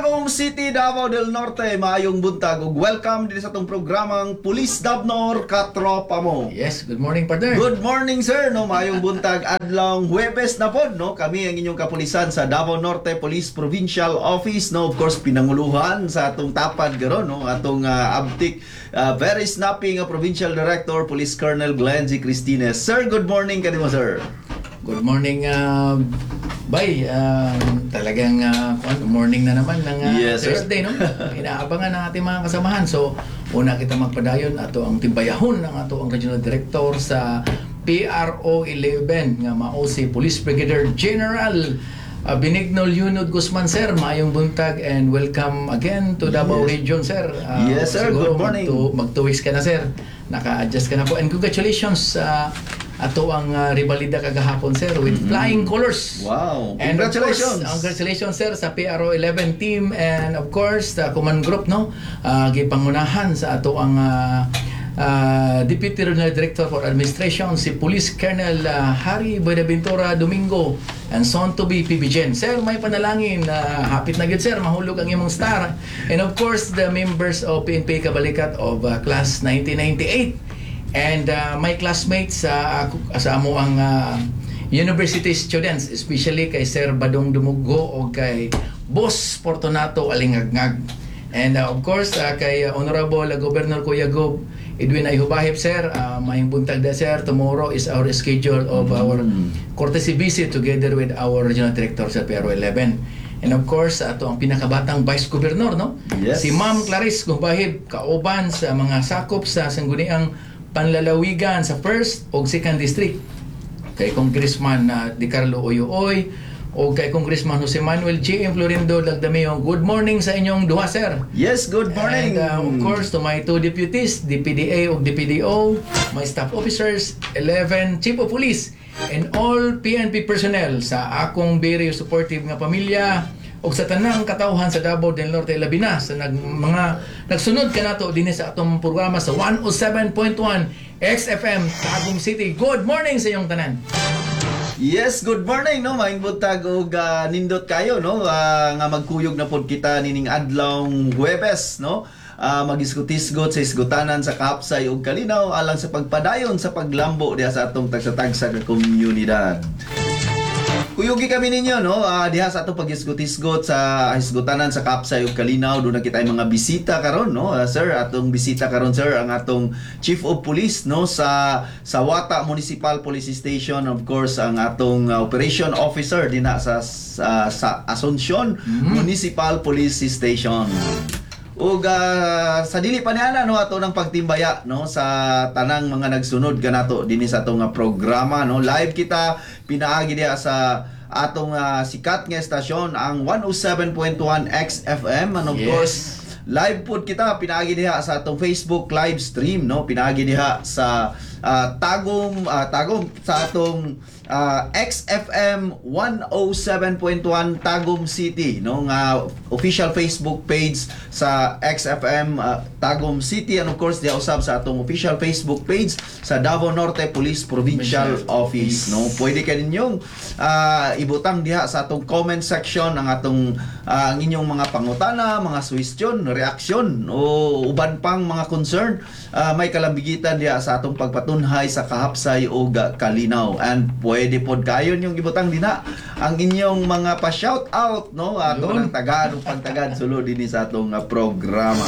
Tagum City, Davao del Norte, maayong buntag ug welcome din sa atong programang Pulis Dabnor Katropa mo. Yes, good morning partner. Good morning sir, no, maayong buntag adlong Huwebes na pod, no. Kami ang inyong kapulisan sa Davao Norte Police Provincial Office, no. Of course pinanguluhan sa atong tapad karon, no, atong abtik very snappy nga Provincial Director Police Colonel Glenn G. Cristines. Sir, good morning kanimo sir. Good morning, Bay. Talagang morning na naman ng Yes, Thursday, no? Inaabangan ng ating mga kasamahan. So, una kita magpadayon ato ang timbayahon ng ato ang Regional Director sa PRO 11 nga mao si Police Brigadier General Benignol Yunod Guzman, sir. Maayong buntag and welcome again to Davao Region, sir. Yes, sir. Good morning. Mag 2 weeks ka na, sir. Naka-adjust ka na po. And congratulations ato ang rivalida kagahapon, sir, with flying colors. Wow. And Congratulations. Of course, congratulations, sir, sa PRO 11 team and of course, the command group, no? Gipangunahan sa ato ang Deputy Regional Director for Administration, si Police Colonel Harry Buenaventura Domingo and soon to be PBGen. Sir, may panalangin hapit na gid, sir, mahulog ang imong star. And of course, the members of PNP Kabalikat of class 1998 and my classmates sa amo ang university students, especially kay Sir Badong Dumuggo o kay Boss Fortunato Alingagngag. And of course, kay Honorable Governor Kuya Gob Edwin Ayhubahip, sir, mayong buntag na, sir. Tomorrow is our schedule of our courtesy visit together with our Regional Director sa PRO 11. And of course, ato ang pinakabatang Vice Governor, no? Yes. Si Ma'am Clarice Gubahib, kauban sa mga sakop sa sangguniang panlalawigan sa 1st o 2nd District. Kay Congressman Di Carlo Oyoy o kay Congressman Jose Manuel G.M. Florindo Lagdameo. Good morning sa inyong duha, sir. Yes, good morning. And of course, to my 2 deputies, DPDA o DPDO, my staff officers, 11 Chief of Police, and all PNP personnel sa akong very supportive nga pamilya o sa tanang katawhan sa Davao del Norte labi na sa nagsunod kanato dinhi sa atong programa sa 107.1 XFM Tagum City. Good morning sa iyong tanan. Yes, good morning, no. Maayong buntag og nindot kayo, no, nga magkuyog na pod kita nining adlong Huwebes, no. Magisgot-isgot sa isgutanan sa Kaapsay ug Kalinaw alang sa pagpadayon sa paglambo diha sa atong tagsa-tagsa nga komunidad. Kuyugi kami ninyo, no, diha sa atong pagisgot-isgot sa isgutanan sa Kaapsay ug Kalinaw. Doon na kita mga bisita karon, no, sir. Atong bisita karon, sir, ang atong Chief of Police, no, sa Wata Municipal Police Station. Of course, ang atong Operation Officer din sa Asuncion Municipal Police Station. Ug sa dili pa niana, no, ato nang pagtimbaya, no, sa tanang mga nagsunod kanato dinhi sa atong programa, no. Live kita pinaagi diha sa atong sikat nga estasyon ang 107.1 XFM, and of course live pod kita pinaagi diha sa atong Facebook live stream, no. Pinaagi diha sa Tagum sa atong XFM 107.1 Tagum City, no, nga official Facebook page sa XFM Tagum City, and of course diha usab sa atong official Facebook page sa Davao Norte Police Provincial Office, no. Pwede ka ninyong ibutang diha sa atong comment section ang atong ang inyong mga pangutana, mga suwestyon, reaksyon o uban pang mga concern. May kalambigitan diha sa atong pagpatunhay sa Kahapsay o Kalinaw, and pwede pod kayon yung ibutang dina ang inyong mga pa-shout out, no, ato ng tagad ug pagtagad sulod dinhi sa atong programa.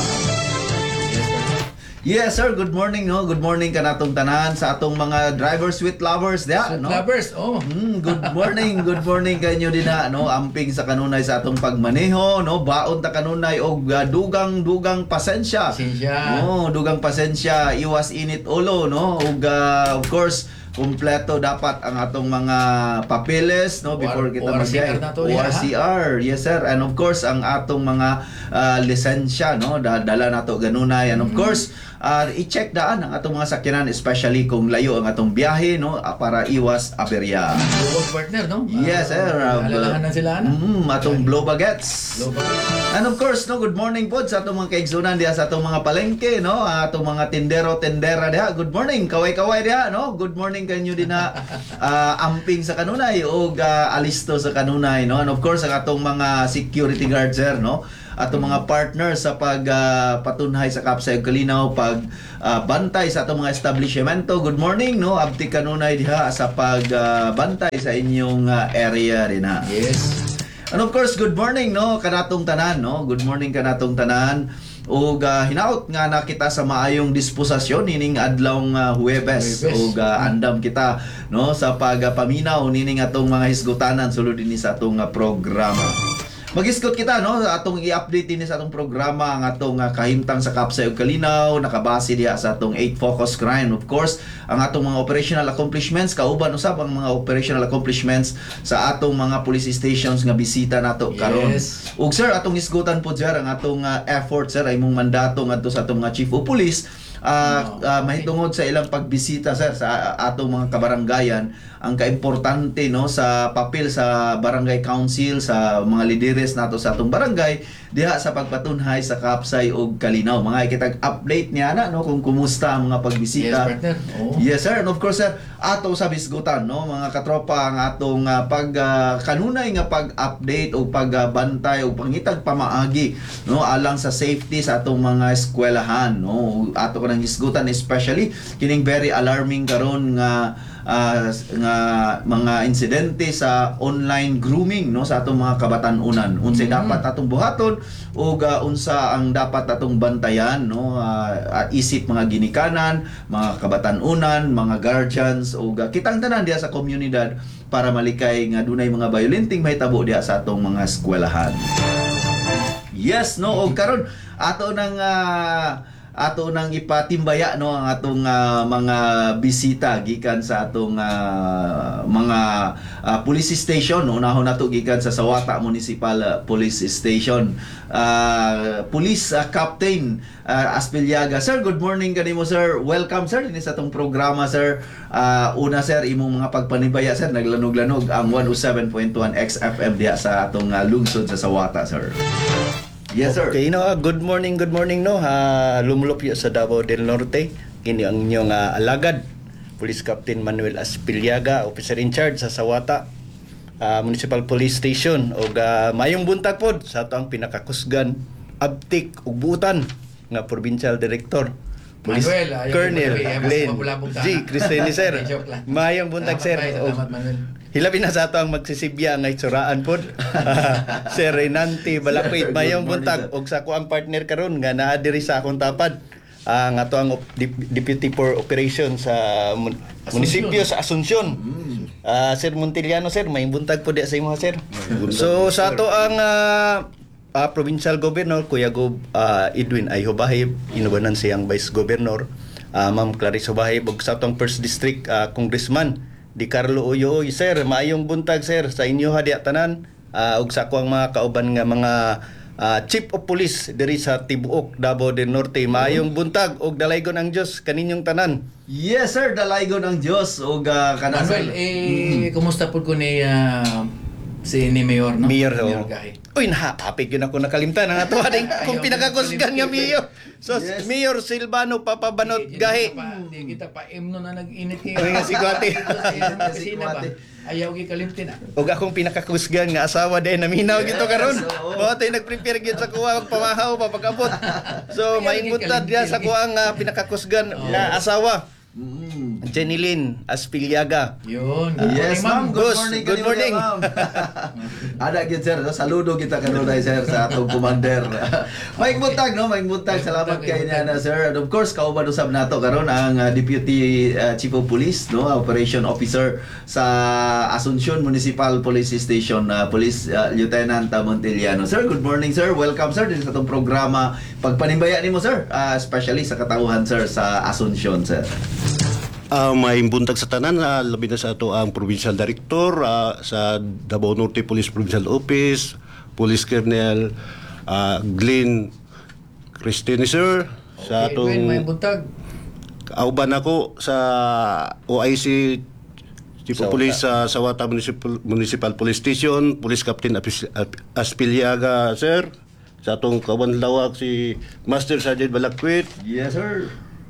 Yes, sir. Good morning, no. Good morning kanatong tanan sa atong mga drivers with lovers diha, no. Lovers, oh. Good morning. Good morning kanyo din na, no. Amping sa kanunay sa atong pagmaneho, no. Baon ta kanunay og dugang pasensya. No, dugang pasensya, iwas init ulo, no. Ug of course kumpleto dapat ang atong mga papeles, no, before kita mag-drive. ORCR, yes sir. And of course ang atong mga lisensya, no, dala nato ganunay. And of course i-check daan ang atong mga sakyanan, especially kung layo ang atong biyahe, no, para iwas aberya. Global partner, no? Yes sir. Alalahan na sila, no? Atong blow bagets. And of course, no, good morning po sa atong mga kaigsunan diha sa atong mga palengke, no, atong mga tendera diha. Good morning, kaway-kaway diha, no. Good morning kanyo din na amping sa kanunay o alisto sa kanunay, no. And of course ang atong mga security guards, sir, no. atong mga partner sa patunhay sa Kapsay ug Kalinaw, pag bantay sa atong mga establishmento. Good morning, no, abti kanunay diha sa pag bantay sa inyong area rin ha. Yes. And of course, good morning, no, kanatong tanan, no. Good morning kanatong tanan. Ug hinaut nga na kita sa maayong disposasyon nining adlawng Huwebes. Ug andam kita, no, sa pagpaminaw nining atong mga hisgutanan sulod dinhi sa atong programa. Mag-iskot kita, no, atong i-update din sa atong programa ang atong kahimtang sa Kapsay ug Kalinaw, nakabase diha sa atong 8 focus crime. Of course, ang atong mga operational accomplishments, kauban usab ang mga operational accomplishments sa atong mga police stations nga bisita nato karon. Yes. Ug sir, atong isgutan po sir ang atong effort sir, ay mong mandato ngadto sa atong mga chief of police mahitungod sa ilang pagbisita sir sa atong mga kabaranggayan, ang kaimportante, no, sa papel sa barangay council, sa mga lideres nato sa atong barangay diha sa pagpatunhay sa Kapsay ug Kalinaw. Mga kitag update niya na, no, kung kumusta ang mga pagbisita. Yes, partner. Oh. Yes sir, and of course sir, ato sa bisgutan, no, mga katropa, ang atong kanunay nga pag-update o pagbantay o pangitag pamaagi, no, alang sa safety sa atong mga eskwelahan, no. Ato ko nang isgutan, especially kining very alarming karon nga mga insidente sa online grooming, no, sa atong mga kabatan-unan. Unsay dapat atong buhaton o unsa ang dapat atong bantayan, no, isip mga ginikanan, mga kabatan-unan, mga guardians o kitang tanan diha sa komunidad para malikay nga dunay mga violenting mahitabo diha sa atong mga eskwelahan. Yes, no, og karon ato nang ipatimbaya, no, ang atong mga bisita gikan sa atong mga police station. Unahon nato gikan sa Sawata Municipal Police Station. Police Captain Aspiliaga. Sir, good morning kanimo sir. Welcome sir dinhi sa atong programa sir. Una sir, imong mga pagpanibaya sir, naglanog-lanog ang 107.1 XFM diha sa atong lungsod sa Sawata sir. Yes, sir. Okay, no, good morning, no. Lumulupyo sa Davao del Norte. Kini ang inyong alagad, Police Captain Manuel Aspiliaga, officer in charge sa Sawata Municipal Police Station. O mayong buntag pod sa ato ang pinakakusgan, abtik ug buutan nga Provincial Director Police Manuel, Colonel Glenn G. G. Cristeni, sir. Mayong buntag, sir. Salamat, Manuel. Hilabi na sa ato ang magsisibya nga itsuraan pod. Sir Renante Balakwit, mayong buntag og sa ko ang partner karon nga naa diri sa akong tapad. Ang ato ang Deputy for Operations sa munisipyo sa Asuncion. Sir Montiliano, sir, mayong buntag po diya sa imo, sir. So sa ato ang Provincial Governor Kuya Gob Edwin Ayhobahib, inubanan siyang Vice Governor Ma'am Clarice Hobahib, ug sa atong First District Congressman Di Carlo Uyoy, sir, maayong buntag sir sa inyo hadiya tanan, ug sa ako ang mga kauban nga mga Chief of Police diri sa tibuok Davao del Norte. Maayong buntag ug dalaygon ang Dios kaninyong tanan. Yes sir, dalaygon ang Dios ug Manuel, kumusta po ko ni si Mayor, no? Mayor, Gahi. Uy, nakapit yun ako nakalimtan ang ato ading kung pinakakusgan nga Mayor. So, Yes. Mayor Silvano Papabanot Gahi. Di kita pa imno na nag-init kayo. Uy, nga si Guate. Kasi na ba? Ayaw gikalimtin ah. Ug akong pinakakusgan nga asawa din naminaw Yes, gito karon. oo. Mo tay nagprepare gyud sa kuha og pamahaw pa pag-abot. So mainguntad diya sa kuha nga pinakakusgan nga asawa. Jenilyn Aspiliaga. Yun. Yes, ma'am. Good Boss, morning. good kanimo, morning. ma'am. Ada gid sir, saludo kita kanunay sir sa atong commander. Maing buntag, no, maing buntag. Salamat kay niya na sir. And of course, kauban usab nato karon ang Deputy Chief of Police, no, Operation Officer sa Asuncion Municipal Police Station, Police Lieutenant Montiliano. Sir, good morning sir. Welcome sir din sa atong programa. Pagpanimbaya nimo sir, especially sa katauhan sir sa Asuncion sir. May buntag sa tanan, labi na sa ato ang Provincial Director sa Davao Norte Police Provincial Office, Police Colonel Glenn Cristeni, sir. Sa Okay, Glenn, may atong buntag. kauban ako sa OIC Chief of Sawata. Police sa Sawata Municipal Police Station, Police Captain Aspiliaga, sir. Sa atong kauban lawak si Master Sergeant Balakwit. Yes sir.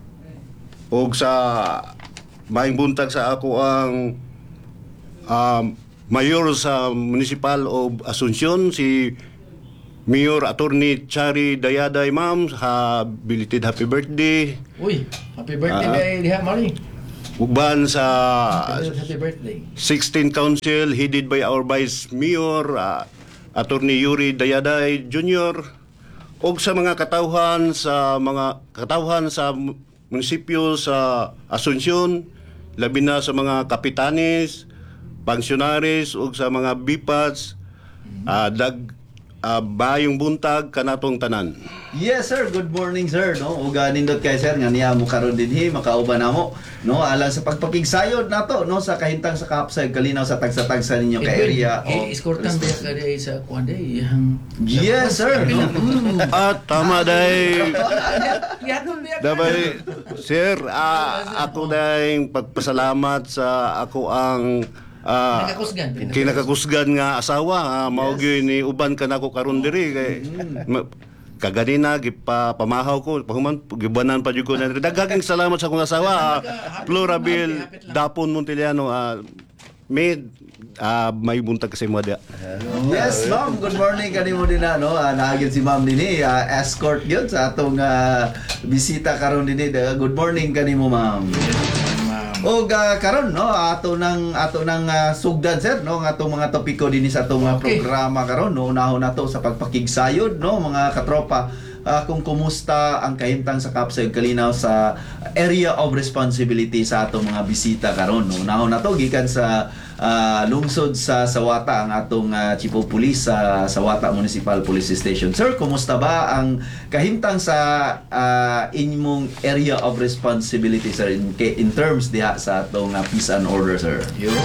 O sa maing buntag sa ako ang mayor sa Municipal of Asuncion, si Mayor Attorney Chari Dayaday, ma'am, belated happy birthday. Uy, happy birthday kay Diha Mari. Ugban sa Happy birthday. 16 Council headed by our Vice Mayor Attorney Yuri Dayaday Jr. ug sa mga katawhan sa munisipyo sa Asuncion, labi na sa mga kapitanes, pangsionaris ug sa mga BIPATs, bayong buntag kanatong tanan. Yes sir, good morning sir, no. Ug nindot kay sir nga niya mo karon dinhi makauban namo, no, alang sa pagpakigsayod nato, no, sa kahintang sa Kaapsay kalinaw sa tagsa-tagsa ninyo ka area. Escortan ba ka day sa kuan day yang. Yes sir, no. At tama day. Yaton biya. Dabay, sir, ako dahil pagpasalamat sa ako ang Nakakusgan. kinakakusgan nga asawa, mao gyud ni uban ka nako karon diri kay kaganina gipapamahaw ko pahuman gibanan pa jud ko na daghang salamat sa akong asawa, Florabil Dapon Montiliano, may buntag kasi mo dia. Yes, ma'am. Good morning kanimo din na, no. Naagid si ma'am dinhi, escort gyud sa atong bisita karon dinhi. Good morning kanimo, ma'am. O karon, no, ato nang sugdan sir, no, nga atong mga topiko dinhi sa atong programa karon, no. Unahon nato sa pagpakigsayod, no, mga katropa. Kung kumusta ang kahimtang sa Kaapsay kalinaw sa area of responsibility sa atong mga bisita karon, no. Unahon nato gikan sa lungsod sa Sawata ang atong Chief of Police sa Sawata Municipal Police Station. Sir, kumusta ba ang kahimtang sa inyong area of responsibility sir in terms diha sa atong peace and order sir?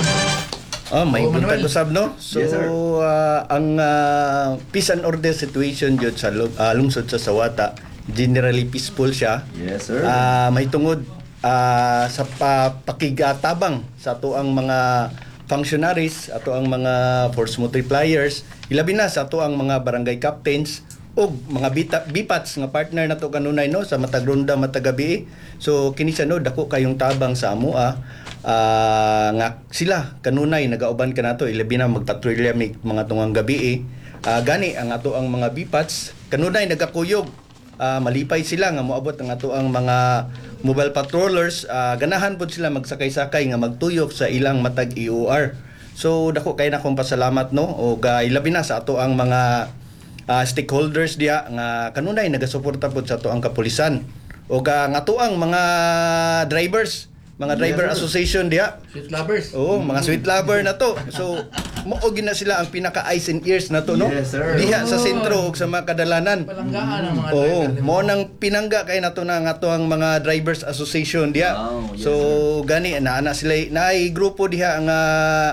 May buntag Manuel. usab, no? So, Yes, sir. ang peace and order situation jud sa lungsod sa Sawata, generally peaceful siya. Yes sir. May tungod sa pakigatabang sa ato ang mga functionaries, ato ang mga force multipliers, ilabi na sa ato ang mga barangay captains o mga BIPATs nga partner nato kanunay, no, sa matag ronda matag gabi. So kini siya, no, dako kayong tabang sa amoa nga sila kanunay nagauban ka nato, ilabi na magpatrolya mga tungang gabi. Gani ang ato ang mga BIPATs kanunay nagakuyog, malipay sila nga moabot ang ato ang mga mobile patrollers, ganahan pod sila magsakay-sakay nga magtuyok sa ilang matag EOR. So dako kay na akong pasalamat, no, o ilabi na sa ato ang mga stakeholders diha nga kanunay nagasuporta pod sa ato ang kapulisan o nga ato ang mga drivers, mga driver Yes, sir. association diha. Sweet lovers. Oo, mga sweet lover na to. So, moog na sila ang pinaka eyes and ears na to, no? Yes, sir. Diha sa sentro ug sa mga kadalanan. Palanggaan ang mga Oo, driver. mo nang pinangga kay nato na nga to ang mga drivers association diha. Wow, yes, So, gani ana sila naay grupo diha nga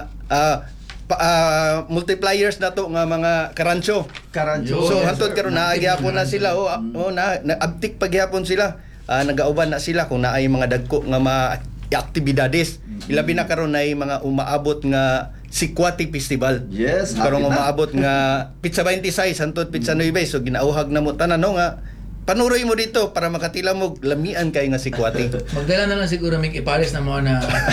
multipliers na to nga mga karancho. Karancho. So, Yes, hantod sir. karon naagyapon na sila. Abtik pagyapon sila. Nagauban na sila kung naay mga dagko nga aktibidades. Ilabi na karon nay mga umaabot nga Sikwati Festival. Yes, Karong hapit na. umaabot nga pizza 26 hantod pizza 9, so ginauhag na mo tanan, no, nga panuroy mo dito para makatila mo lamian kay nga Sikwati. Magdala na lang siguro may ipares na mga na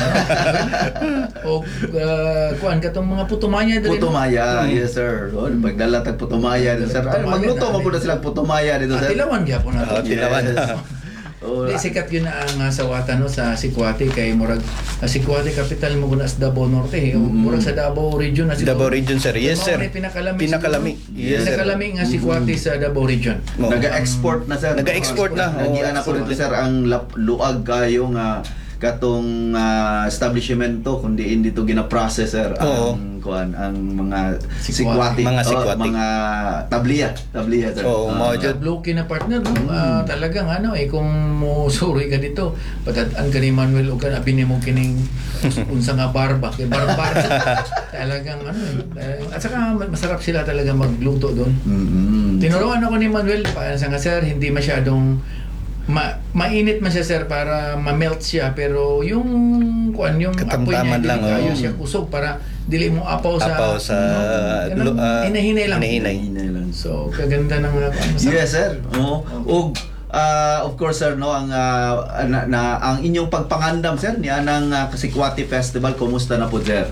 o kuan katong mga putumanya diri. Putumaya, yes sir. O, pagdala tag putumaya dito sir. Ay, Putumaya magluto na, mo pud sila putumaya dito sir. Tilawan gyapon na to. Tilawan. Oh, Di sikat yun na ang Sawata, no, sa Sikwati kay murag Sikwati capital mo guna sa Davao Norte, murag sa Davao region na Davao region, sir. Yes, sir. Pinakalami. Pinakalami. Yes, sir. Pinakalami nga Sikwati sa Davao region. Mo. Naga-export na sir. Naga-export na. Nagian Oo, ako dito sir ang luag kayo nga katong establishmento kundi hindi to gina-processor ang kuan ang mga sikwati, Mga sikwati. mga tabliya sir. Oo, mga At Loki na partner, no? Talagang ano kung mo suri ka dito, patataan ka ni Manuel o ka abini mo kining unsa nga barba, kay barbar. Talagang at saka masarap sila talaga magluto doon. Tinuruan ako ni Manuel sa nga sir, hindi masyadong mainit man siya sir para ma-melt siya, pero yung kuan yung apoy niya Katamtaman lang, hindi kayo oo. siya kusog para dili mo apaw sa hinahinay lang. Hinahinay lang. So kaganda ng masarap. Yes sir. Oo. Ug of course sir, no, ang ang inyong pagpangandam sir niya ng Sikwati Festival, kumusta na po sir?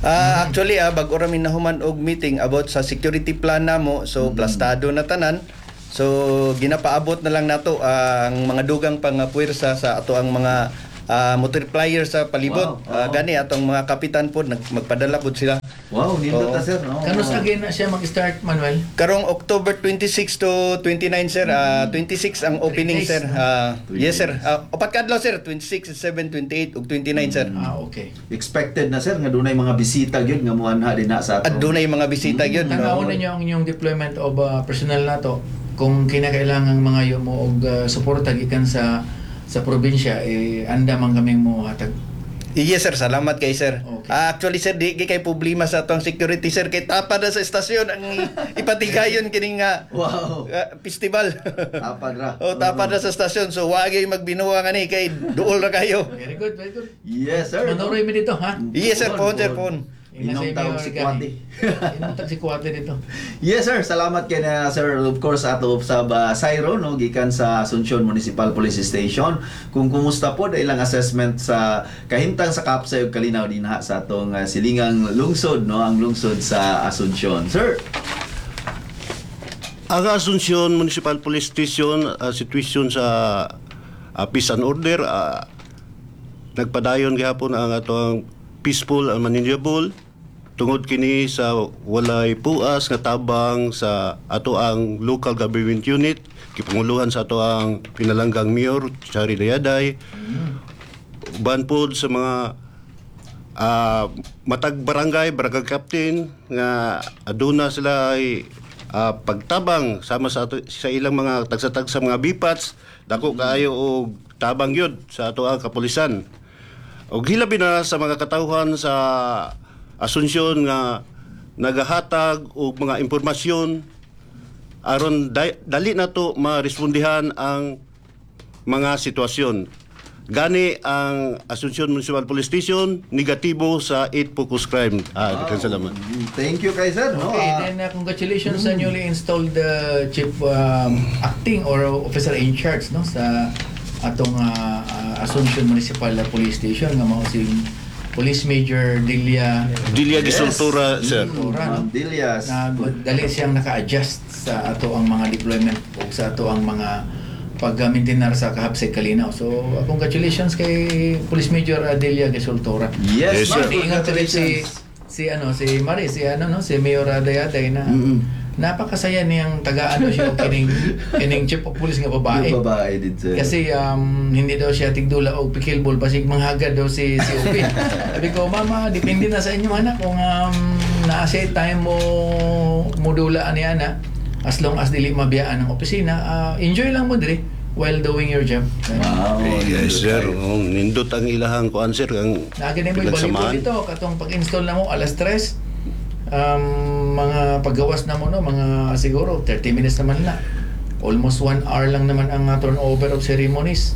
Actually, bago rami nahuman og meeting about sa security plan namo, so plastado na tanan. So ginapaabot na lang nato ang mga dugang pangapuwersa sa ato ang mga multiplier sa palibot. Wow. Gani atong mga kapitan po magpadala po sila. Wow, nindot Oo. na sir, no? Kanus again na siya mag-start, Manuel? Karong October 26 to 29 sir, 26 ang opening 3 days, sir. no? Yes sir. Upat ka adlaw sir, 26, 7, 28 ug 29 sir. Okay. Expected na sir nga dunay mga bisita gyud nga muanha din na sa At ato. dunay mga bisita gyud. Tanawon ninyo ang inyong deployment of personnel nato kung kinakailangan mga mo og suporta gikan sa probinsya anda man kaming mo hatag. Yes sir, salamat kay sir. Okay. Actually sir, di kay problema sa atong security sir, kay tapad na sa estasyon ang ipatigayon kining Wow. festival. Tapad ra. Tapad na sa estasyon, so wa gyud magbinuwa ngani kay duol ra kayo. Very good, very good. Yes sir. Manuroy mi dito, ha? Yes sir, phone sir, phone. Inong tawag si Kwati. Inong tawag si Kwati dito. Yes sir, salamat kay na sir. Of course ato sa Syro no gikan sa Asuncion Municipal Police Station. Kung kumusta po ilang assessment sa kahimtang sa Kapsay ug Kalinaw dinha sa atong silingang lungsod no, ang lungsod sa Asuncion. Sir. Ang Asuncion Municipal Police Station, situation sa peace and order, nagpadayon gihapon ang atong peaceful and manageable tungod kini sa walay puas nga tabang sa ato ang local government unit gipanguluhan sa ato ang pinalanggang mayor Chari Dayaday. Uban pod sa mga matag barangay captain nga aduna sila ay pagtabang sama sa ilang mga tagsa-tagsa mga bipats dako kaayo og tabang yun sa ato ang kapulisan. Og hilabi na sa mga katawhan sa Asuncion nga nagahatag og mga impormasyon aron dali na to marespondihan ang mga sitwasyon. Gani ang Asuncion Municipal Police Station negatibo sa 8 focus crime. Daghang salamat. Thank you kay sir no. Okay, then congratulations sa newly installed chief acting or officer in charge no sa atong Asuncion Municipal Police Station nga mao si Police Major Delia Gisultura, sir. Ma'am Dilias. na dali siyang naka-adjust sa ato ang mga deployment o sa ato ang mga pag-maintinar sa Kahapsay Kalinaw. So, congratulations kay Police Major Delia Gisultura. Yes, Yes, ma'am. sir. Ingat rin si Marie, si Mayor Dayaday na napakasaya niyang tagaan siya o kining chief of police nga babae. Yung babae din sir. Kasi hindi daw siya tigdula o pikilbol basig manghagad daw si OP. Sabi ko, mama, depende na sa inyo anak kung na-asset time mo modula ani ana as long as dili mabiyaan ng opisina, enjoy lang mo diri while doing your job. Wow. Yes, sir. Nindot ang ilahang kuan, sir. Ang Nagani mo volleyball dito katong pag-install na mo alas 3. Mga paggawas na mo no, mga siguro 30 minutes naman na. Almost 1 hour lang naman ang turnover of ceremonies.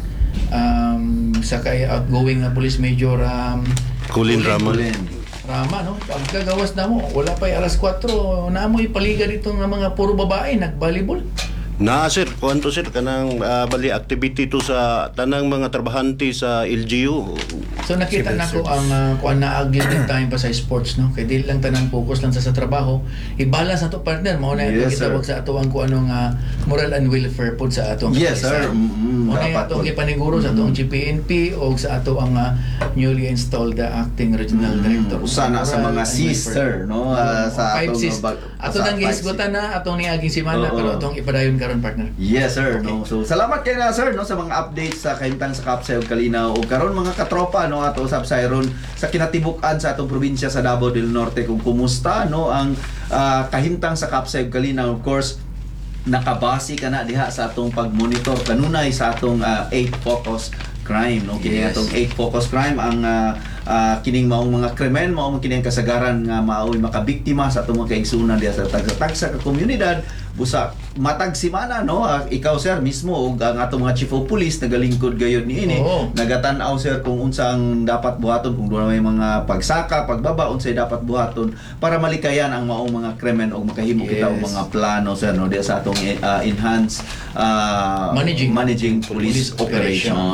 Sa kay outgoing na police major Kulin Rama. Rama no, pagkagawas na mo wala pa alas 4 na mo ipaliga dito nga mga puro babae nag-volleyball. Sir, kuanto sir kanang bali activity to sa tanang mga trabahante sa LGU. So nakita na ko ang kuan na agil time pa sa sports no, kay dili lang tanan focus lang sa trabaho, i-balance ato partner mo na Yes, gitawag sa ato ang kuan moral and welfare pod sa atong Yes, sir. Mo na Dapat atong po. gipaniguro sa atong GPNP o sa ato ang newly installed acting regional director. Sana sa mga Moral and sister welfare. no, sa Five atong sis. Ato nang gihisgutan na atong niaging simana Oo. pero atong ipadayon karon partner. Yes sir no. So salamat kay na sir no sa mga updates sa kahimtang sa Kapsay ug Kalinaw ug karon mga katropa no ato usab sayron sa kinatibuk-an sa atong probinsya sa Davao del Norte kung kumusta no ang kahimtang sa Kapsay ug Kalinaw. Of course nakabase ka na diha sa atong pagmonitor kanunay sa atong 8 focus crime no kini Yes. atong 8 focus crime ang kining maong mga krimen mao man kini ang kasagaran nga maoy makabiktima sa atong mga kaigsunan diha sa tagsa ka komunidad busa matag simana no. Ikaw sir mismo ug ang atong mga chief of police nagalingkod gayud niini Oo. nagatan-aw sir kung unsang dapat buhaton kung doon may mga pagsaka pagbaba unsay dapat buhaton para malikayan ang maong mga krimen ug makahimo kita og Yes. mga plano sir no diha sa atong enhanced Managing police Police operation.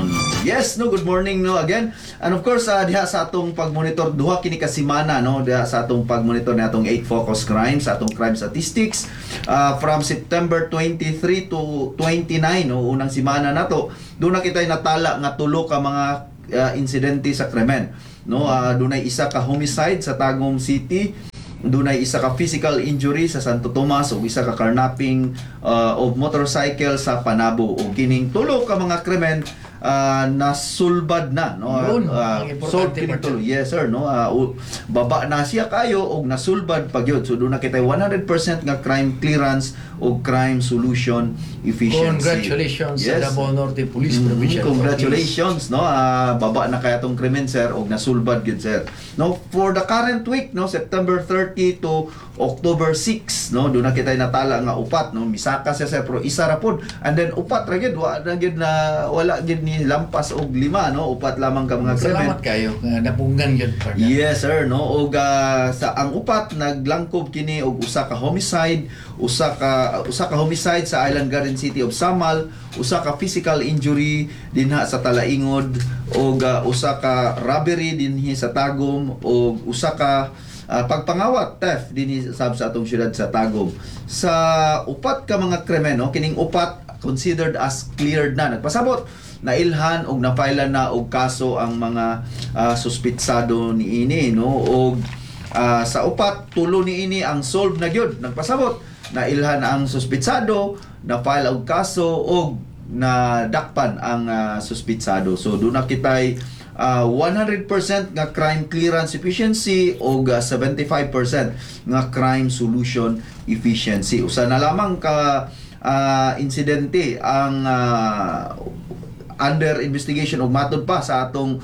Yes, no, good morning no again. And of course, diha sa atong pagmonitor duha kini ka semana no, diha sa atong pagmonitor na atong 8 focus crimes, atong crime statistics from September 23 to 29 no, unang semana nato. Doon na kitay natala nga tulo ka mga insidente sa krimen. No, dunay isa ka homicide sa Tagum City. Dunay isa ka physical injury sa Santo Tomas ug isa ka carnapping of motorcycle sa Panabo. Ug kining tulo ka mga krimen nasulbad na no. Ang importante Kining part tulo. Yes sir no. Baba na siya kayo ug nasulbad pagyud. So doon na kitay 100% nga crime clearance o crime solution efficiency. Congratulations Yes. sa Davao Norte Police Provincial Congratulations no. Baba na kaya tong krimen sir og nasulbad gyud sir. No, for the current week no, September 30 to October 6 no, doon na kitay natala nga upat no, misaka siya sir pero isa ra pod. And then upat ra gyud wala gyud ni lampas og 5 no, upat lamang ka mga krimen. Salamat kayo. Napunggan yun, partner. Yes sir no, og sa ang upat naglangkob kini og usa ka homicide, usa ka homicide sa Island Garden City of Samal, usa ka physical injury dinha sa Talaingod og usa ka robbery dinhi sa Tagum og usa ka pagpangawat theft dinhi sa atong syudad sa Tagum. Sa upat ka mga krimen no, kining upat considered as cleared na, nagpasabot nailhan og napailan na og kaso ang mga suspitsado niini no, og sa upat tulo niini ang solved na gyud, nagpasabot nailhan ang suspitsado, na-file og kaso og nadakpan ang suspitsado. So doon na kitay 100% nga crime clearance efficiency o 75% nga crime solution efficiency. Usa na lamang ka insidente ang under investigation o matod pa sa atong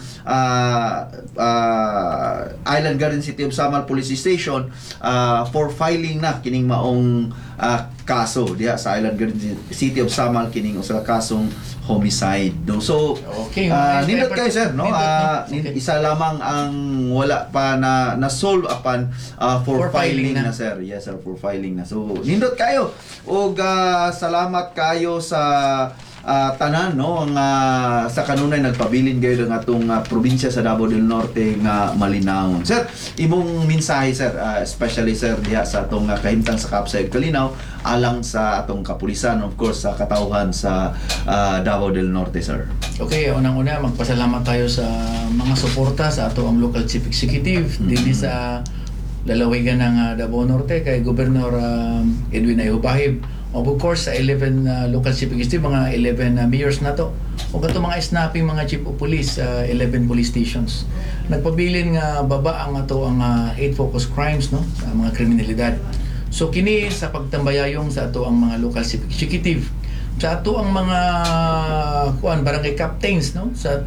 Island Garden City of Samal Police Station for filing na kining maong kaso diha sa Island Garden City of Samal kining usa ka kasong homicide no. So Okay, nindot kayo sir no, Okay. isa lamang ang wala pa na solve upon for filing na sir. Yes sir, for filing na. So nindot kayo og salamat kayo sa tanan no nga sa kanunay nagpabilin kayo ng atong probinsya sa Davao del Norte nga malinawon. Sir, imong mensahe sir, especially sir diha sa atong kahimtang sa Kaapsay ug Kalinaw alang sa atong kapulisan, of course sa katauhan sa Davao del Norte sir. Okay, unang-una magpasalamat tayo sa mga suporta sa ato ang local chief executive dinhi sa lalawigan ng Davao Norte kay Governor Edwin Ayubahib. Of course, sa 11 local chief executive, mga 11 mayors na to. O kato mga snapping mga chief of police, 11 police stations. Nagpabilin nga baba ang ato ang 8 focus crimes, no? Sa mga kriminalidad. So kini sa pagtambayayong sa ato ang mga local chief executive. Sa ato ang mga barangay captains, no? Sa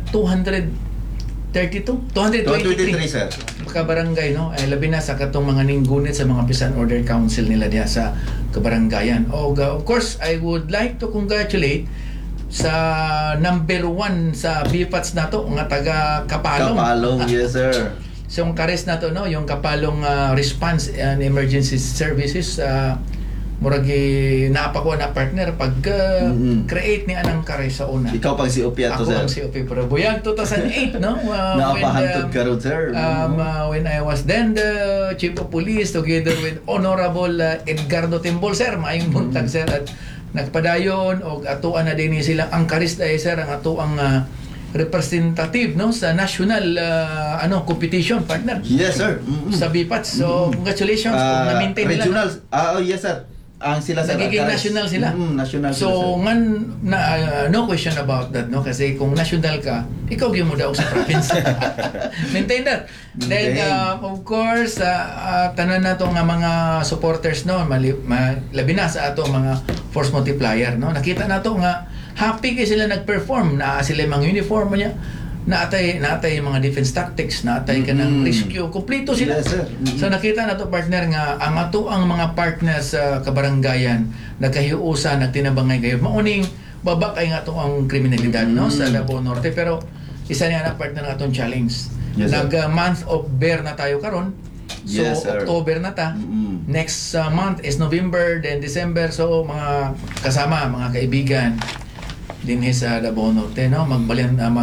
223 sir. kabarangay no, ay labi na sa katong mga ninggunit sa mga peace and order council nila diha sa kabarangayan. Of course, I would like to congratulate sa number 1 sa BPATS nato nga taga Kapalong. Kapalong, yes sir. So yung kares nato no, yung Kapalong Response and Emergency Services muragi napako na partner pag create ni anang kare sa una. Ikaw pang si Opia to Ako sir. ang si Opi pero buyag 2008 no. Napahantod ka ron sir. When I was then the chief of police together with Honorable Edgardo Timbol sir, maayong buntag sir at nagpadayon og atuan na din sila ang karis dahil sir ang ato ang representative no sa national competition partner. Yes sir. Sa BPATS. So congratulations kung na-maintain nila. Regional. Yes sir. Ang sila sa Nagiging national sila. National so sila, sir. no question about that no kasi kung national ka ikaw gyud mo daw sa province. Maintain that. Then of course tanan nato nga mga supporters no labi na sa ato mga force multiplier no nakita nato nga happy kay sila nag-perform na sila mga uniform niya naatay mga defense tactics, naatay ka ng rescue, kumpleto sila. Yes, sir. So nakita na to partner nga ang ato ang mga partners sa kabaranggayan nagkahiusa, nagtinabangay kayo mauning baba kay nga to ang kriminalidad no sa Davao Norte pero isa niya na partner ng atong challenge. Yes, Month of bear na tayo karon. So Yes, sir. October na ta. Next month is November, then December. So mga kasama, mga kaibigan dinhi sa Davao Norte no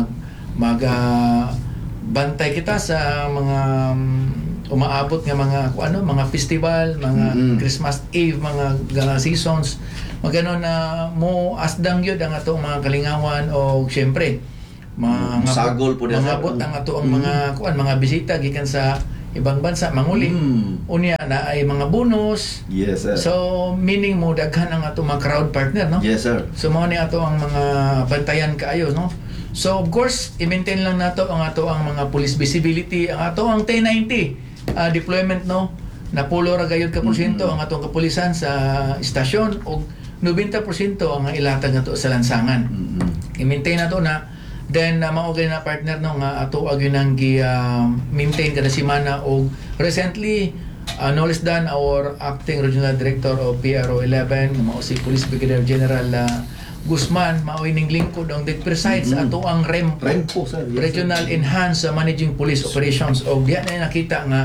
bantay kita sa mga umaabot nga mga mga festival, mga Christmas Eve, mga seasons, magano na mo asdang gyud ang ato mga kalingawan o syempre Sagol po din, sir. mangabot ang ato ang mga bisita gikan sa ibang bansa manguling. Unya na ay mga bonus. Yes, sir. So meaning mo daghan ang ato mga crowd partner, no? Yes, sir. So mao ni ato ang mga bantayan kaayo, no? So of course, i-maintain lang nato ang ato ang mga police visibility, ang ato ang 1090 deployment, no? Napulo ra gayud ka porsyento ang atong kapulisan sa istasyon og 90% ang ilatag nato sa lansangan. I-maintain nato na then mao gay na partner, no, nga ato ag yun ang maintain kada semana. Og recently no less than our acting regional director of PRO 11 nga mao si Police Brigadier General Guzman, mao ining lingkod ang preside sa ato ang Rempo, sir. Yes, Regional Enhanced Managing Police Operations. O diyan na nakita nga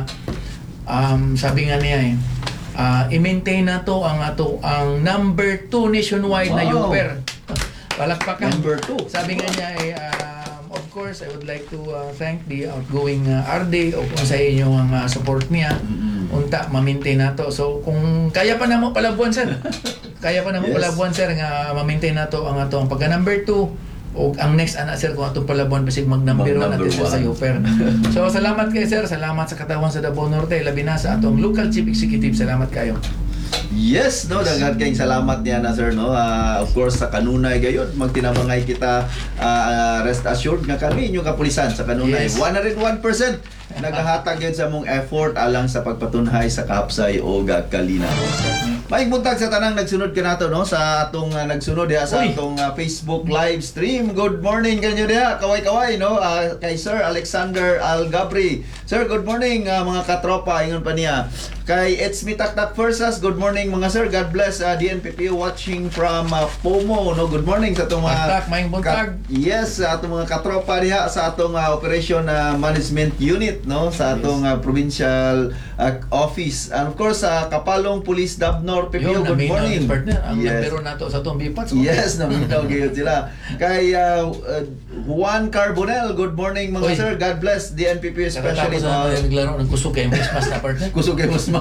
sabi nga niya i-maintain na to ang ato ang number 2 nationwide na Wow. Uber. Palakpakan. Number 2. Sabi nga niya of course I would like to thank the outgoing RD o kung sa inyo ang support niya. Unta ma-maintain na to. So kung kaya pa namo palabuan, sir. Kaya pa namo Yes. palabuan, sir, nga ma-maintain na to ang ato ang pagka number 2 o ang next ana, sir, kung atong palabuan basig mag-number 1 Mag-number natin sa one. Uper. So salamat kay sir, salamat sa katawan sa Davao Norte, labi na sa atong local chief executive. Salamat kayo. Yes, no, daghan kayong salamat niya na, sir, no. Of course sa kanunay gayon magtinamangay kita, rest assured nga kami inyong kapulisan sa kanunay. Yes. 101% nagahatag yun sa mong effort alang sa pagpatunhay sa kahapsay o kalinaw. Maing buntag sa tanang nagsunod ka nato, no, sa atong nagsunod diha sa Uy. atong Facebook live stream. Good morning kanyo diha, kaway-kaway, no, kay Sir Alexander Algabri. Sir, good morning mga katropa, ingon pa niya. Kay It's Me Taktak Versas, good morning mga sir. God bless DNPP watching from Pomo, no. Good morning sa atong mga Taktak, maing buntag. yes, sa atong mga katropa diha sa atong Operation Management Unit, no, sa atong provincial office. And of course sa Kapalong Police Dabnor PPO, good morning. Partner, ang Yes. numero nato sa atong bipats. Yes, naminaw gyud sila. Kay Juan Carbonel, good morning mga Uy. sir. God bless DNPP especially Especially sa naglaro ng kusog kay Christmas na, partner. kusog kay mas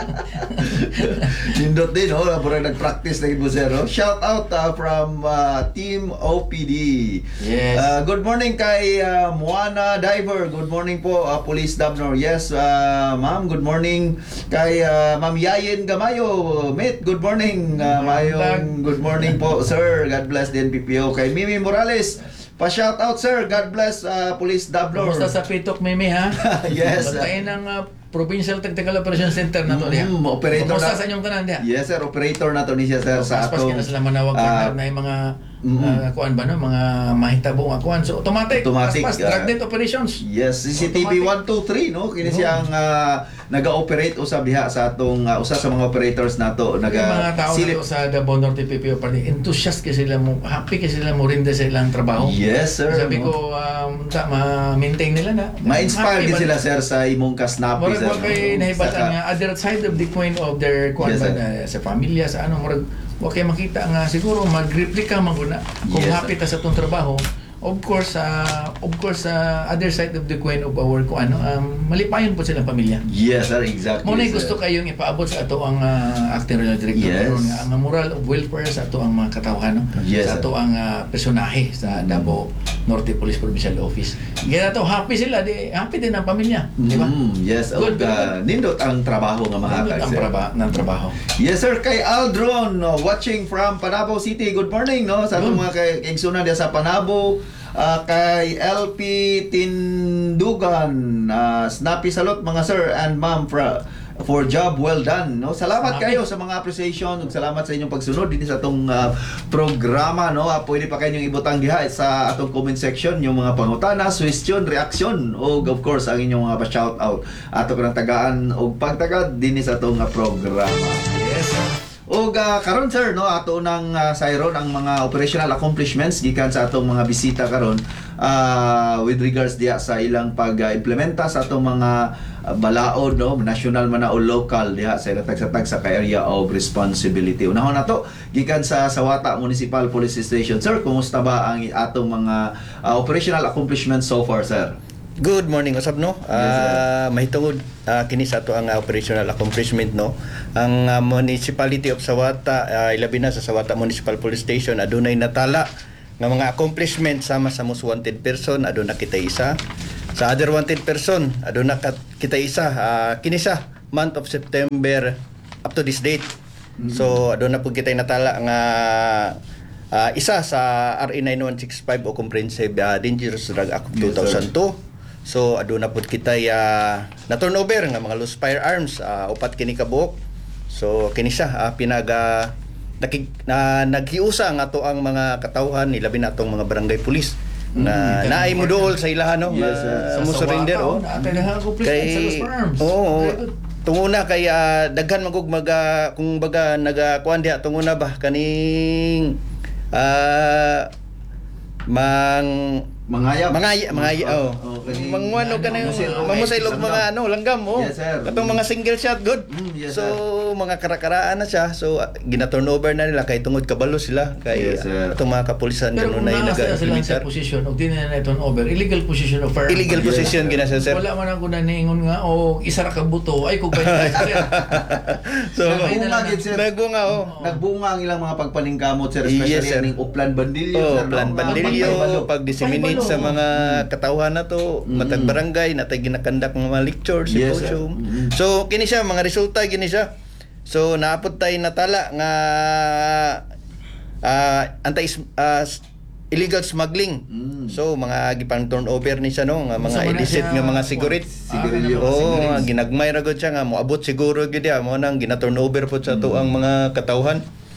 nindot din, no? Murag nag-practice na mo, sir, no? Shout out from Team OPD. Yes. Good morning kay Moana Diver. Good morning po, Police Dabnor. Yes, ma'am, good morning kay Ma'am Yayin Gamayo. Mate, good morning. Mayong good morning po, sir. God bless din PPO. Kay Mimi Morales, pa-shout out, sir. God bless Police Dabnor. Kumusta sa Pitok, Mimi, ha? Yes. Bantayan ng Provincial Technical Operations Center na to diha. Operator Kumusta na. sa inyong tanan diha? Yes, sir. Operator na to ni siya, sir, sa Paspas atong kita sila manawag partner na yung mga kuan ba, no? Mga mahitabo nga kuan. So automatic. Paspas, dragnet operations. Yes, CCTV 123, no, kini siyang naga-operate usab diha sa atong usa sa mga operators nato, Yung mga tao silip. na to sa Davao Norte PPO Party, enthusiast kasi sila mo, happy kasi sila mo rin sa ilang trabaho. Yes, sir. Sabi no? ko, ma-maintain nila na. Ma-inspire Happy din ba- sila, sir, sa imong kasnapi, Murag sir. wa kay nahibatan nga other side of the coin of their kuan Yes, ba sir. na sa pamilya sa ano, murag wa kay makita nga siguro mag-replika man guna kung Yes, happy ta sa tong trabaho. Of course other side of the coin of our kuan, malipayon po silang pamilya. Yes, sir, exactly. Mo na sir. gusto kayong ipaabot sa ato ang acting regional director Yes. karon nga ang moral of welfare sa ato ang mga katawhan, no? Yes, Sa sir. ato ang personahe sa Davao Norte Police Provincial Office. Kaya to happy sila, happy din ang pamilya, di ba? Yes, Good, good. nindot ang trabaho nga mahatag, Ang sir. trabaho. Yes, sir. Kay Aldron, watching from Panabo City. Good morning, no? Sa atong mga kaigsunan diya sa Panabo. Kay LP Tindugan, snappy salute mga sir and ma'am for job well done, no? Salamat Snappy. kayo sa mga appreciation ug salamat sa inyong pagsunod din sa atong programa, no? Pwede pa kayong ibutang diha sa atong comment section yung mga pangutana, suggestion, reaction ug of course ang inyong mga pa-shout out ato kanang tagaan ug pagtagad din sa atong programa. Yes. O karon sir, no, ato nang sayron ang mga operational accomplishments gikan sa atong mga bisita karon with regards diya sa ilang pag-implementa sa atong mga balaod, no, national man na o local diha sa tag sa area of responsibility. Unahon nato gikan sa Sawata Municipal Police Station. Sir, kumusta ba ang atong mga operational accomplishments so far, sir? Good morning usab no. Yes, Mahitungod kini sa ato ang operational accomplishment no. Ang Municipality of Sawata ilabi na sa Sawata Municipal Police Station adunay natala nga mga accomplishment sama sa most wanted person aduna kita isa. Sa other wanted person aduna kita isa kini sa month of September up to this date. So aduna pud kita natala nga isa sa RA 9165 o Comprehensive Dangerous Drug Act of Yes, sir. 2002. So aduna pud kita na turnover nga mga loose firearms upat kini ka buok. So kini siya naghiusa nga ato ang mga katawhan nilabi na atong mga barangay police na naay muduol sa ilaha no. Yes, sir. Mo surrender oh. Kay Oo. Tunguna kay daghan magug kung baga nagakuan diha tunguna ba kaning Mangayap. Okay. Mangwano ka na mamusaylog mga langgam Yes, sir. Katong mga single shot good. Yes, So sir. mga karakaraan na siya. So gina-turnover na nila kay tungod kabalo sila kay Yes, sir. atong mga kapulisan Pero kanunay kung nasa sila sa naga-implementar. position o di na turn over, illegal position of firearm. Illegal Yes, position gina siya sir. Wala man ako naningon nga o isa ra ka buto ay kung pa So Nagbunga, gid, sir. nagbunga Nagbunga ang ilang mga pagpaningkamot, sir, especially Yes, sir. aning Uplan Bandilyo, sir, no? Plan Mga bandilyo, pagpaybalo. pag-disseminate sa mga katawhan na to, matag barangay, natay ginakandak ng mga lecture, Yes, sir. symposium. So, kini siya, mga resulta, kini siya. So, naapod tayo natala nga illegal smuggling. So, mga gipang turnover ni siya, no? Nga mga Sa mga illicit siya, nga mga sigaret. Sigarilyo. Oo, ginagmay ra gud siya nga moabot siguro gid ya mo nang gina-turnover po sa to ang mga katawhan.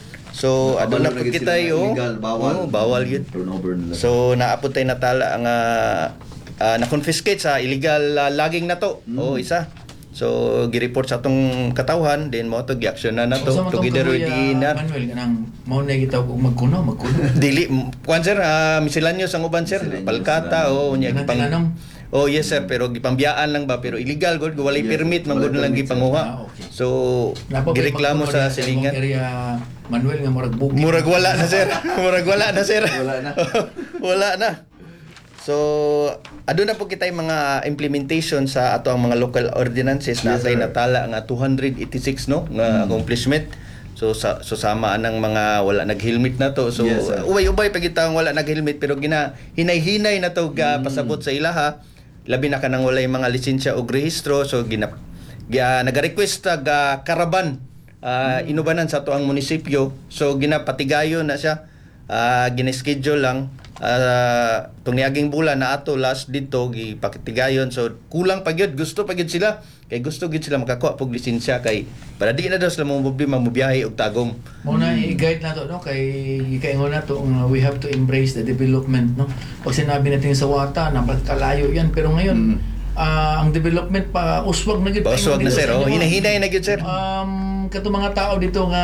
So aduna Kabalo na pud gid kita sila, yo. illegal, bawal. Bawal yun. Turnover nila. So naapod tay natala ang na-confiscate sa illegal logging na to. O isa. So gi-report sa atong katawhan din mo to gi-action na to together with the Manuel kanang mao na gitawag og magkuno. dili kwan sir miscellaneous ang uban sir Miscellaneous palkata lang. o nya Kanang gipang tinanong. Oh yes sir pero gipambiyaan lang ba pero illegal gud walay Yes, permit man walay gud lang permit, sir. gipanguha. Okay. So Napabay gireklamo sa silingan. area Manuel nga murag bukid. Murag wala na sir. Murag wala na sir. Wala na. Wala na. So aduna po kitay mga implementation sa ato ang mga local ordinances na Yes, atay sir. natala nga 286 no nga accomplishment. So sama ang mga wala nag-helmet na to. So Yes, sir. ubay pagitang wala nag-helmet pero hinay-hinay na to pasabot sa ilaha. Labi na kanang walay mga lisensya o rehistro so naga-request karaban inubanan sa to ang munisipyo. So ginapatigayon na siya. Gina-schedule lang tungyaging bulan na ato last dito gipakitigayon so kulang pa gyud gusto pa gyud sila kay gusto gyud sila makakuha pog lisensya kay para di na daw sila mo problema mo biyahe og tagom. Muna i-guide na to no kay ikaingon na to we have to embrace the development no. Pag sinabi natin sa Wata napakalayo yan pero ngayon ang development pa uswag na gyud Uswag na sir hinahinay na gyud sir. Kato mga tao dito nga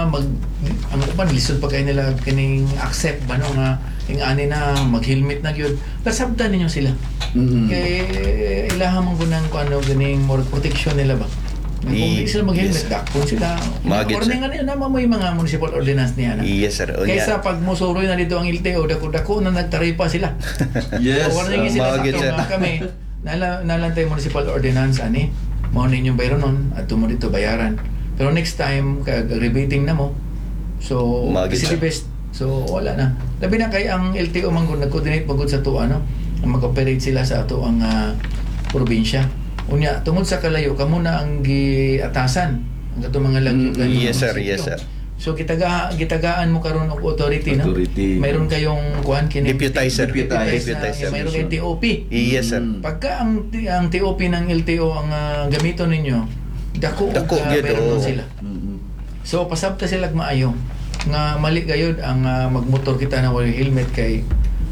ang uban lisod pa kay nila kining accept ba no nga ingani na mag-helmet na gyud kasabtan ninyo sila kay ilaha man gunang kuno ganing more protection nila ba kung di sila mag-helmet dakon sila warning nga na may mga municipal ordinance niya na Yes sir. kaysa pag musuroy na dito ang LTO dako na nagtaripa sila Yes. warning sila Magit, sir. sa kami nalantay municipal ordinance ani mao ninyong bayron nun at tumo dito bayaran pero next time kag rebating na mo so Magit, city sir. best so wala na labi na kay ang LTO man gud nag-coordinate magud sa to ano mag-operate sila sa ato ang probinsya unya tungod sa kalayo kamo na ang giatasan ang ato mga lagyo Yes sir, yes sir. so gitagaan mo karon og authority no Authority. mayroon kayong kuan kini Deputizer. deputizer mayroon kayong TOP Yes sir. pagka ang TOP ng LTO ang gamiton ninyo dako Dako, gyud, meron oo. sila so pasabta sila maayo nga mali gayud ang magmotor kita na wala helmet kay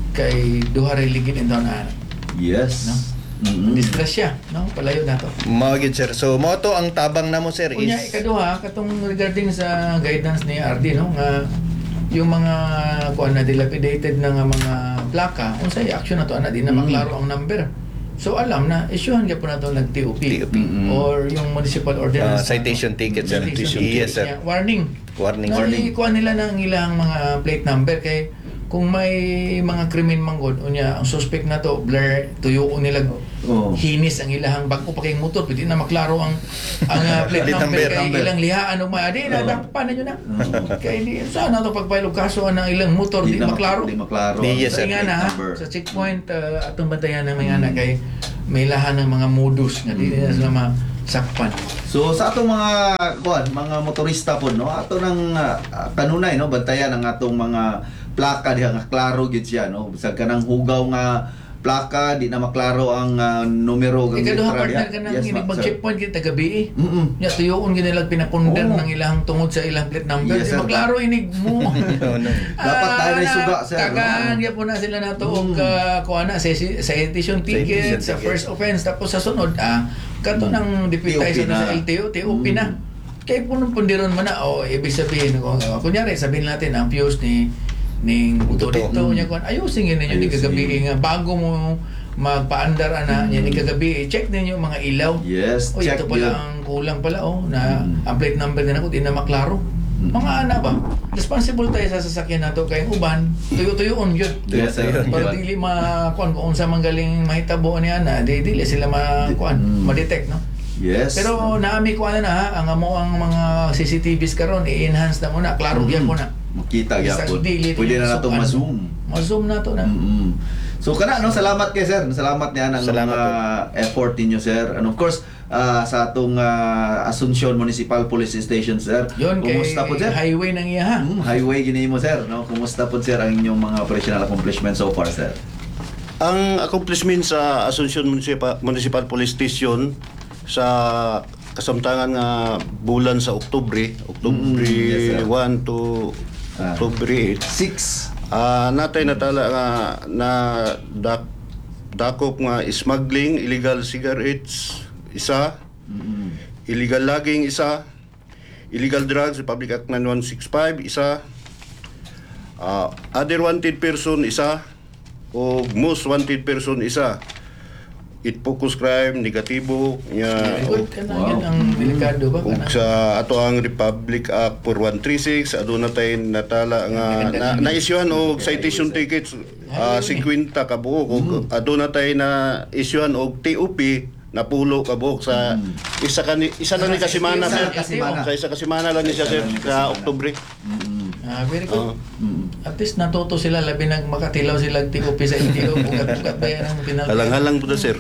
duha ra ligid in down Yes. No? Disgrasya no palayo na to Magid sir. So mo to ang tabang namo sir kunya is ikaduha katong regarding sa guidance ni RD no nga yung mga kuan na dilapidated na nga mga plaka unsay action na to ana di na maklaro ang number So alam na, isyuhan ka po na ito ng TOP. TOP. Or yung municipal ordinance. Citation ticket, sir. Citation Yes, ticket sir. niya. Warning. Warning. Ikuha nila ng ilang mga plate number kay kung may mga krimen manggod unya ang suspect na to blur tuyo nila hinis ang ilahang bag-o pa kay motor pwede na maklaro ang plate number kay ilang lihaan o maadi na dakpan na kay di sana to pagpailog kaso ang ilang motor di maklaro. Yes, sir. Kaya nga sa checkpoint atong bantayan ng mga anak kay may lahan ng mga modus nga di na sila masakpan. So sa atong mga mga motorista po no, ato nang kanunay no bantayan ang atong mga plaka diha nga klaro gid siya no. Bisag kanang hugaw nga plaka di na maklaro ang numero ng letra partner ka nang inig mag-checkpoint kita gabi nya tuyoon gid nila pinapundar ng ilang tungod sa ilang plate number di maklaro inig mo. Dapat tayo na suga sir. Tagaan gyud po na sila nato og kuana sa citation ticket sa first offense tapos sa sunod kato nang deputize sa LTO TOP na. Kay punong-pundiron man na ibig sabihin kunyari sabihin natin ang fuse ning dito niya kon ayusin ninyo ni kagabi nga bago mo magpaandar ana niya ni kagabi check ninyo mga ilaw. Yes, check ito pala ang kulang pala na ang plate number din ako di na maklaro. Mga ana ba responsible tayo sa sasakyan nato kay uban tuyo-tuyoon gyud. Yes, sir. Para dili makuan kung unsa man galing mahitabo niya na dili sila ma-detect no. Yes. Pero naami ko na ang amo ang mga CCTVs karon i-enhance na muna klaro gyud mo na. Makita gyapon. Pwede na nato ma-zoom. Ma-zoom na to na. So kana no salamat kay sir. Salamat niya ng effort ninyo sir. And of course sa atong Asuncion Municipal Police Station sir. Kumusta po sir? Highway nang iya ha. Highway gini mo sir no. Kumusta po sir ang inyong mga operational accomplishments so far sir? Ang accomplishment sa Asuncion Municipal Police Station sa kasamtangan nga bulan sa Oktubre yes, 1 to Oktubre 6 natay natala nga na dakop nga smuggling, illegal cigarettes isa, illegal logging isa, illegal drugs, Republic Act 9165 isa, other wanted person isa o most wanted person isa. It focus crime negatibo nya ang delikado ba kana sa ato ang Republic Act 4136 aduna tay natala nga na-issuehan og citation tickets 50 ka buok aduna tay na issuehan og TOP na pulo ka buok sa isa lang ni kasimana sir sa isa kasimana lang ni siya sir sa Oktubre. Very good. At least natuto sila labi nang makatilaw sila TOP sa LTO bukat-bukat ba yan ang penalty. Halang-halang po sir.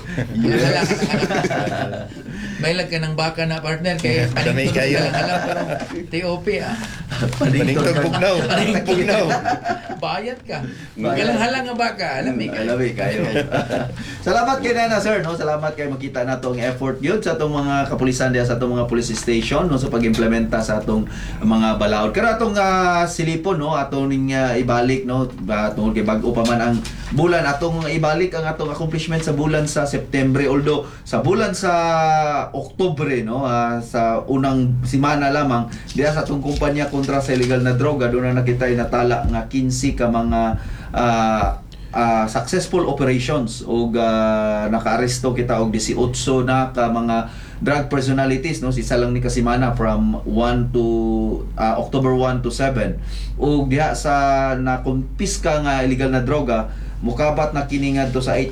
May lag ka ng baka na partner kaya Dami kayo. pero TOP Paningtog pugnaw. Bayad ka. Magalang-halang nga baka alam kayo. Salamat kay Nana sir no. Salamat kay makita nato ang effort gyud sa atong mga kapulisan diha sa atong mga police station no sa pag-implementa sa atong mga balaod. Kaya atong silipon no atong ning ibalik no tungod kay bag-o pa man ang bulan atong ibalik ang atong accomplishment sa bulan sa September although sa bulan sa Oktubre no sa unang semana lamang diha sa atong kumpanya kontra sa illegal na droga doon na nakita natala nga 15 ka mga successful operations ug nakaaresto kita og 18 na ka mga drug personalities no si salang ni kasimana from 1 to October 1 to 7 ug diha sa nakumpiska nga illegal na droga mukabat na kini ngadto sa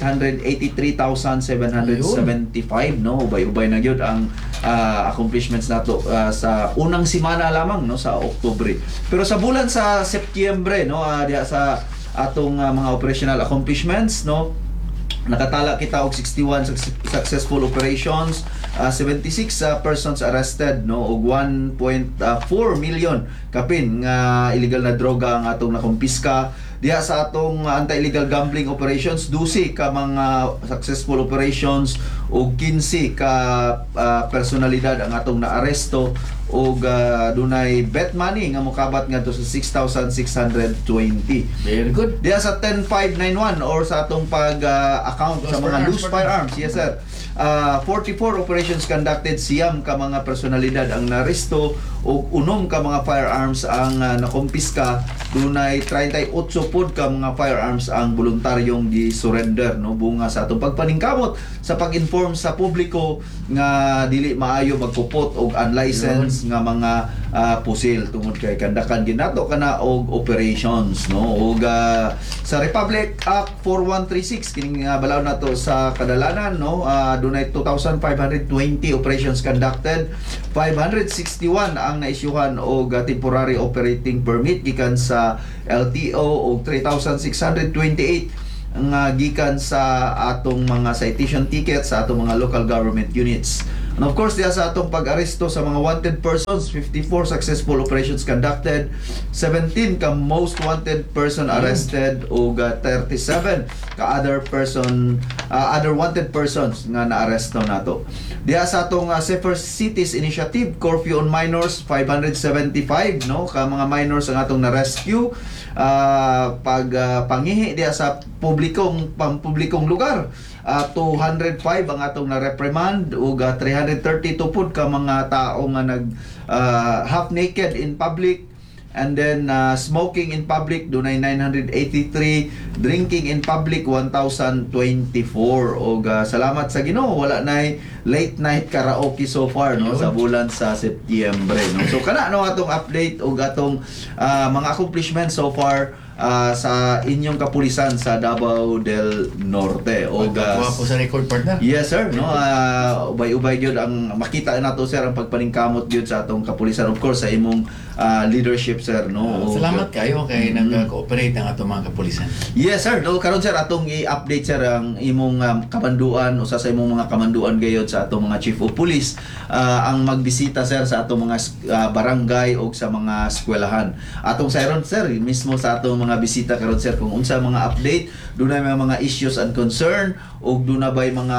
883,775 no ubay-ubay na gyud ang accomplishments nato sa unang semana lamang no sa Oktubre. Pero sa bulan sa Setyembre no diha sa atong mga operational accomplishments no nakatala kita og 61 successful operations, 76 persons arrested no og 1.4 million kapin nga illegal na droga ang atong nakumpiska diha sa atong anti-illegal gambling operations. 12 ka mga successful operations og 15 ka personalidad ang atong naaresto ug dunay bet money nga mokabat ngadto sa 6,620. Very good. Diya sa 10591 or sa atong pag-account sa mga loose firearms. Yes, sir. 44 operations conducted, siyam ka mga personalidad ang naresto ug unom ka mga firearms ang nakumpiska. Dunay 38 pud ka mga firearms ang voluntaryong gi-surrender, no, bunga sa atong pagpaningkamot sa pag-inform sa publiko nga dili maayo magpupot og unlicensed nga mga pusil tungod kay kandakan ginato kana og operations, no, ug sa Republic Act 4136 kining balaw nato sa kadalanan, no, dunay 2,520 operations conducted, 561 ang naisyuhan og temporary operating permit gikan sa LTO og 3,628 nga gikan sa atong mga citation tickets sa atong mga local government units. And of course, diya sa atong pag-aresto sa mga wanted persons, 54 successful operations conducted, 17 ka most wanted person arrested ug 37 ka other wanted persons nga naaresto nato. Diya sa atong Safer Cities Initiative, curfew on minors 575, no, ka mga minors ang atong na-rescue. Pangihi diya sa publikong lugar, 205 ang atong na-reprimand ug 332 pud ka mga tao nga nag half naked in public. And then smoking in public dunay 983, drinking in public 1,024 ug salamat sa Ginoo wala nay late night karaoke so far, no, sa bulan sa Setyembre, no. So kana no atong update ug atong mga accomplishments so far sa inyong kapulisan sa Davao del Norte. O po sa record partner. Yes, sir, no, ubay-ubay gyud ang makita nato, sir, ang pagpaningkamot gyud sa atong kapulisan, of course sa imong leadership, sir, no. Salamat kayo kay nag-cooperate ang atong mga kapulisan. Yes, sir, no, karon, sir, atong i-update, sir, ang imong kamanduan o sa imong mga kamanduan gayud sa atong mga chief of police ang magbisita, sir, sa atong mga barangay o sa mga eskwelahan. Atong sayron, sir, mismo sa atong mga bisita karon, sir, kung unsa mga update, dunay mga issues and concern ug dunay bay mga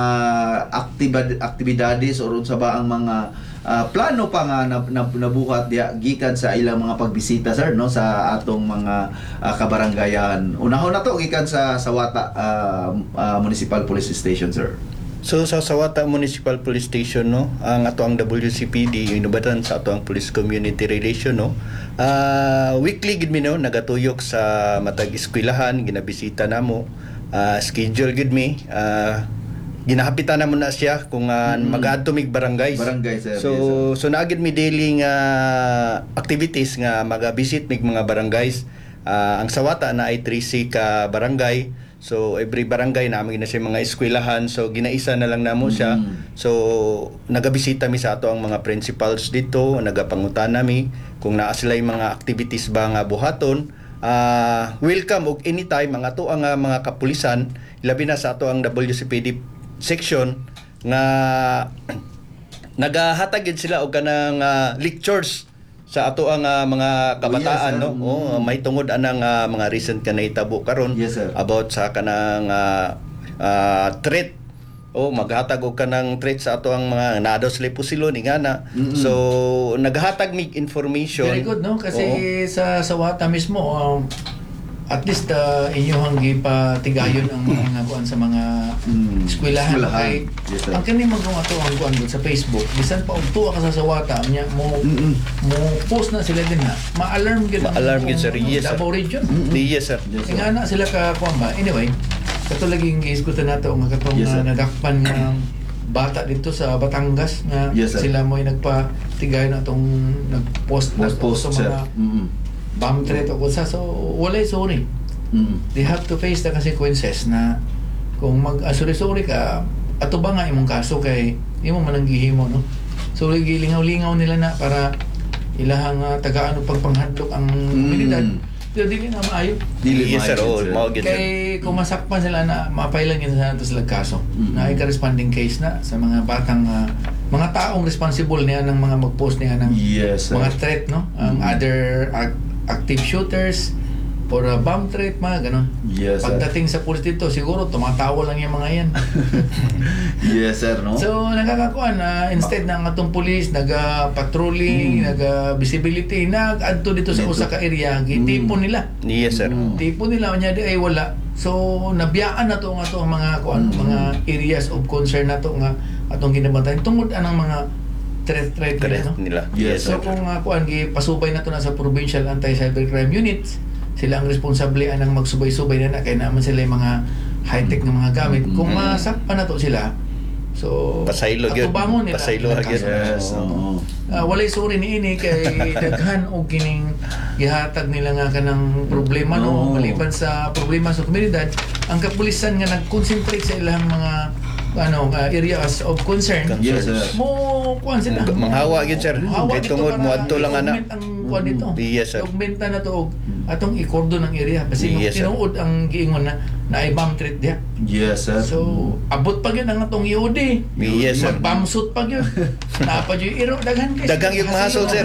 aktibidades or unsa ba ang mga plano pa nga nabuhat diya gikan sa ilang mga pagbisita, sir, no, sa atong mga kabaranggayan. Unahon na to gikan sa Sawata Municipal Police Station, sir. So sa Sawata Municipal Police Station, no, ang ato ang WCPD inubatan sa ato ang Police Community Relation, no, weekly gid mi, no, nagatuyok sa matag eskwelahan, ginabisita namo, schedule gid mi, ginahapitan namo na siya kung mag-adto mig barangays. Barangay, sir. So Yes, sir. so naagid mi daily nga activities nga mag-visit mig mga barangays. Ang Sawata na ay 3C ka barangay. So every barangay namin na siya mga eskwelahan, so ginaisa na lang namo siya. So nagabisita mi sa ato ang mga principals dito, nagapangutan nami kung naa sila mga activities ba nga buhaton. Welcome og anytime ang ato ang mga kapulisan, labi na sa ato ang WCPD section nga nagahatagid sila og kanang lectures sa ato ang mga kabataan, yes, no. May tungod anang mga recent ka nahitabo karon, Yes, sir. about sa kanang threat, maghatag og kanang threat sa ato ang mga nados sila pusilon ingana. So naghatag mig information. Very good, no? Kasi sa Sawata mismo, at least inyong gipatigayon ang mga kuan sa mga eskwelahan. Okay? Yes, sir. Ang kani magong ato ang kuan sa Facebook, bisan pa og tuwa ka sa Sawata, nya mo post na sila din ha. Ma-alarm gyud. Ma-alarm gyud, sir. Yes, sir. Davao region. Yes, sir. Yes, sir. Ingana sila ka kuan ba. Anyway, kato laging giisgutan nato ang katong Yes, sir. nadakpan nga bata dito sa Batangas nga Yes, sir. sila mo nagpatigayon atong nagpost na Post, sa sir. mga bomb threat o kung sa, so walay sorry. They have to face the consequences na kung mag-sorry ka, ato ba nga imong kaso kay imo man ang gihimo, no? So gilingaw-lingaw nila na para ilahang tagaano pagpanghadlok ang komunidad. Pero dili na maayo. Yes, sir. Mao gyud, sir. Kay kung masakpan sila na mapailan yun sa sila kaso, na ay corresponding case na sa mga batang mga taong responsible niya ng mga mag-post niya ng Yes, sir. mga threat, no? Ang other active shooters, or bomb threat, mga ganon. Yes, sir. Pagdating sa pulis dito, siguro tumatawa lang yung mga yan. Yes, sir, no? So, nagkakakuan, instead ng atong pulis, nag-patrolling, nag-visibility, nag-adto dito sa usa ka area, gitipon nila. Yes, sir. Tipon nila, kanya di ay wala. So, nabiyaan na to ang ato ang mga, mga areas of concern na to nga atong ginabantayan. Tungod anang mga threat nila, no? Nila. Yes, So, sir. kung pasubay na to na sa Provincial Anti-Cybercrime Units, sila ang responsable anang magsubay-subay na kaya naman sila yung mga high-tech na mga gamit. Kung masakpan na to sila, so Pasaylo gyud. atubangon nila. Pasaylo gyud. Yes, oo. Walay suri ni ini kay daghan og kining gihatag nila nga kanang problema no Oo. maliban sa problema sa komunidad, ang kapulisan nga nag-concentrate sa ilang mga areas of concern. Yes, sir. Mo kuan sila. Manghawa gyud, sir. Hawa Kay dito tungod para mo adto lang ana. i-augment ang kuan dito. Yes, sir. I-augmenta na to og atong i-cordon ang area kasi Yes, sir. tinuod ang giingon na ay bomb threat diha. Yes, sir. So abot pa gyud ang atong IOD. Yes, sir. Mag-bomb suit pa gyud. Napa gyud iro daghan kay Daghang yung mahasol, sir.